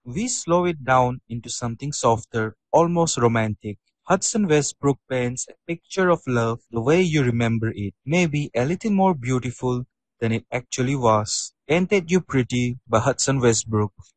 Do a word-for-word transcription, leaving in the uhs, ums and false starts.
We slow it down into something softer, almost romantic. Hudson Westbrook paints a picture of love the way you remember it, maybe a little more beautiful than it actually was. Ain't That You Pretty by Hudson Westbrook.